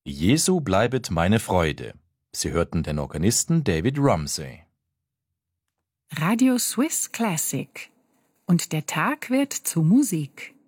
Jesu bleibet meine Freude. Sie hörten den Organisten David Rumsey. Radio Swiss Classic. Und der Tag wird zu Musik.